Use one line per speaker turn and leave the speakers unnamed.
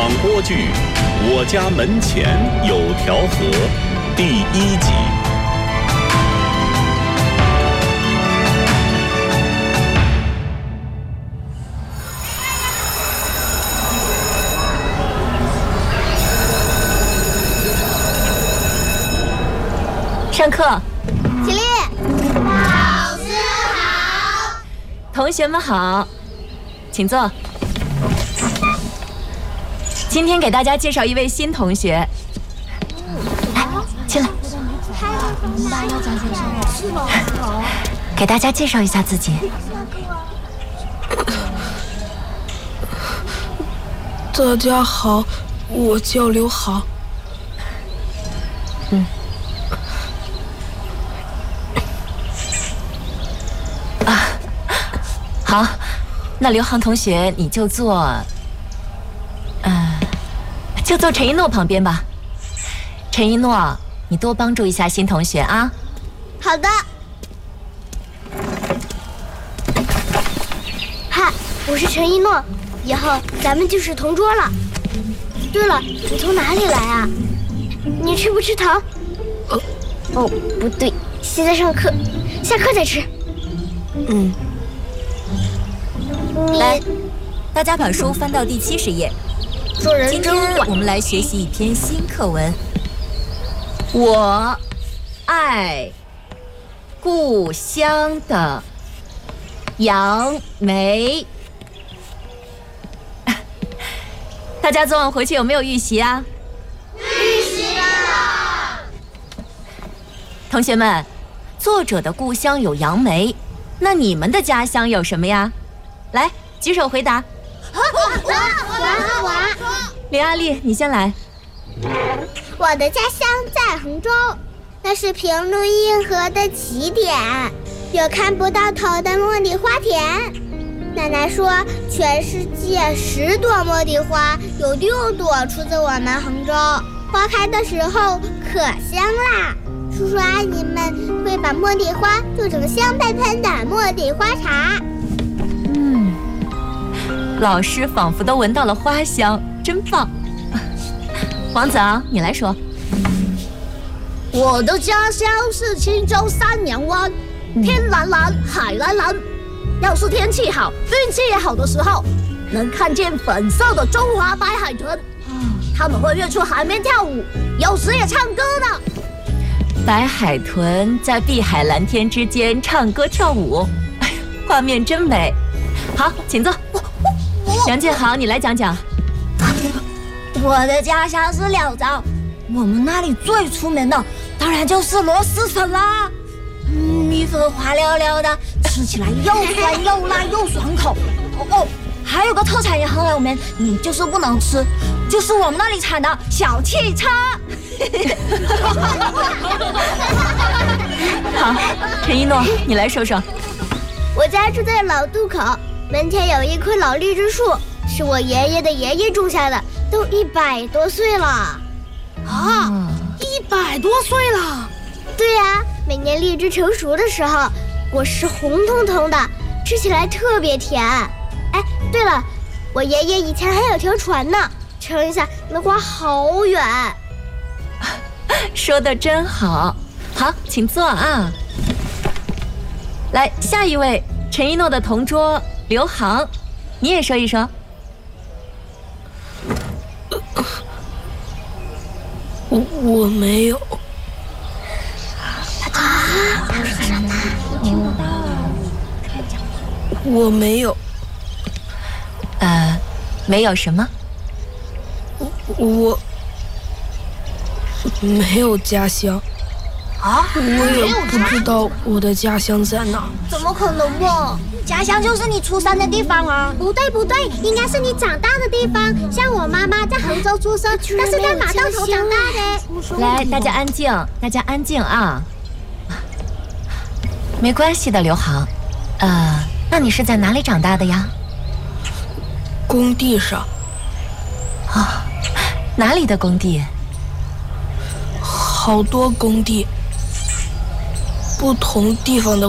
广播剧《我家门前有条河》第1集。
上课，
起立。老师好。
同学们好，请坐。今天给大家介绍一位新同学，来，进来。给大家介绍一下自己。
大家好，我叫刘航。
好，那刘航同学，你就坐陈一诺旁边吧。陈一诺，你多帮助一下新同学啊。
好的。嗨，我是陈一诺，以后咱们就是同桌了。对了，你从哪里来啊？你吃不吃糖？哦，不对，现在上课，下课再吃。
来，大家把书翻到第70页。
做人
今
真坏。
天我们来学习一篇新课文。我爱故乡的杨梅。大家昨晚回去有没有预习啊？
预习了。
同学们，作者的故乡有杨梅，那你们的家乡有什么呀？来，举手回答。
我
林阿丽，你先来。
我的家乡在杭州，那是平陆运河的起点，有看不到头的茉莉花田。奶奶说，全世界10朵茉莉花，有6朵出自我们杭州，花开的时候可香啦。叔叔阿姨们会把茉莉花做成香喷喷的茉莉花茶。
老师仿佛都闻到了花香，真棒。王子昂，你来说。
我的家乡是青州三阳湾，天蓝蓝，海蓝蓝。要是天气好，运气也好的时候，能看见粉色的中华白海豚，他们会跃出海面跳舞，有时也唱歌呢。
白海豚在碧海蓝天之间唱歌跳舞，画面真美。好，请坐。杨建豪，你来讲讲。
我的家乡是辽州，我们那里最出名的当然就是螺蛳粉啦。米粉滑溜溜的，吃起来又酸又辣又爽口。还有个特产也很有名，你就是不能吃，就是我们那里产的小汽车。
好，陈一诺，你来说说。
我家住在老渡口，门前有一棵老荔枝树，是我爷爷的爷爷种下的，都100多岁了。
啊，100多岁了。
对呀，每年荔枝成熟的时候，果实红彤彤的，吃起来特别甜。哎，对了，我爷爷以前还有条船呢，乘一下能划好远。
说得真好。好，请坐啊。来，下一位，陈一诺的同桌刘航，你也说一说。
我没有。我没有。
没有什么？
我没有家乡。我也不知道我的家乡在哪。
怎么可能嘛？家乡就是你出生的地方啊！
不对，应该是你长大的地方。像我妈妈在杭州出生，但是在马道头长大的。
来，大家安静，大家安静啊！没关系的，刘航。那你是在哪里长大的呀？
工地上。
哪里的工地？
好多工地，不同地方的